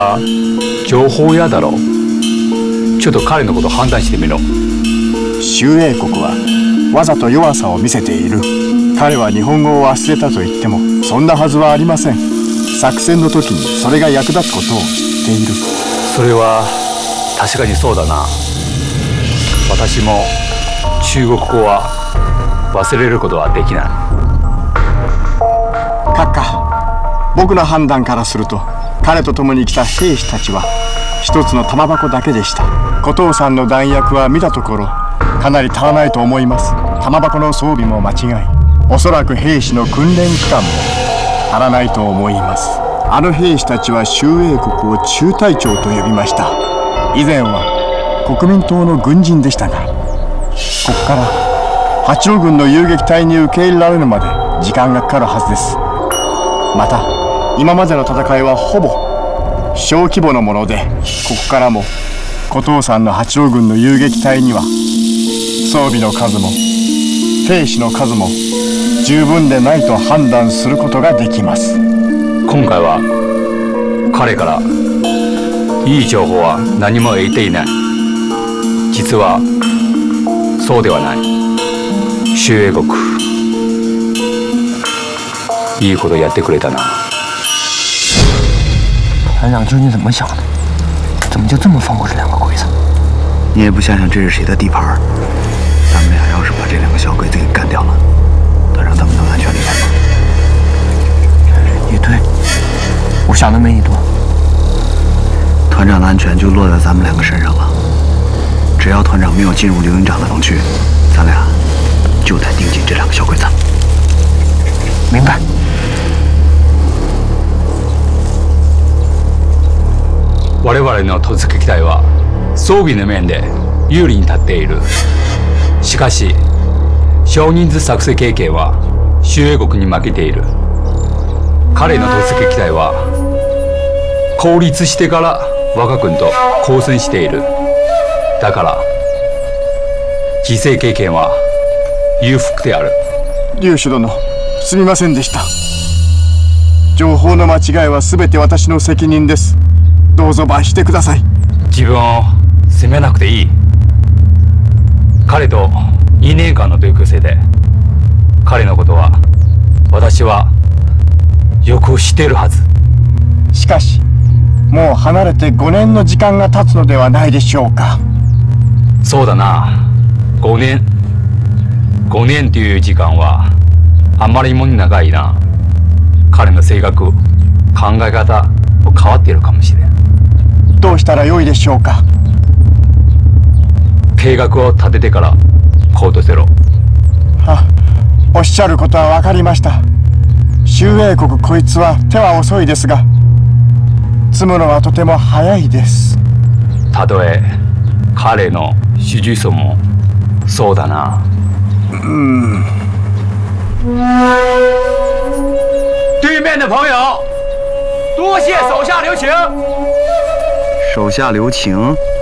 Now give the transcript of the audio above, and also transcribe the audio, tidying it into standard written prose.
情報屋だろ。ちょっと彼のこと判断してみろ。 周英国はわざと弱さを見せている。彼は日本語を忘れたと言ってもそんなはずはありません。作戦の時にそれが役立つことを知っている。 それは確かにそうだな。私も中国語は忘れることはできない。 閣下、僕の判断からすると彼と共に来た兵士たちは一つの玉箱だけでした。小藤さんの弾薬は見たところかなり足らないと思います。玉箱の装備も間違い、おそらく兵士の訓練期間も足らないと思います。あの兵士たちは周英国を中隊長と呼びました。以前は国民党の軍人でしたが、ここから八路軍の遊撃隊に受け入れられるまで時間がかかるはずです。また今までの戦いはほぼ小規模のもので、ここからも小藤さんの八路軍の遊撃隊には装備の数も兵士の数も十分でないと判断することができます。 今回は彼からいい情報は何も得ていない。実はそうではない。周英国、いいことやってくれたな。 团长究竟怎么想的？怎么就这么放过这两个鬼子？ 你也不想想这是谁的地盘？咱们俩要是把这两个小鬼子给干掉了，他让他们能安全离开吗？ 也对，我想的没你多。 团长的安全就落在咱们两个身上了。只要团长没有进入刘营长的防区，咱俩就得盯紧这两个小鬼子。 明白。 我々の突撃隊は装備の面で有利に立っている。しかし少人数作戦経験は周英国に負けている。彼の突撃隊は効率してから我が軍と交戦している。だから犠牲経験は裕福である。 劉主殿、すみませんでした。情報の間違いは全て私の責任です。どうぞ罰してください。 自分を責めなくていい。彼と2年間の同級生で、彼のことは私はよく知っているはず。 しかしもう離れて5年の時間が経つのではないでしょうか。 そうだな。5年という時間はあまりにも長いな。彼の性格、考え方も変わっているかもしれん。 どうしたらよいでしょうか。 計画を立ててから行動せろ。 おっしゃることは分かりました。周英国こいつは手は遅いですが積むのはとても早いです。 たとえ彼の主従層もそうだな。对面的朋友，多谢手下留情。 手下留情。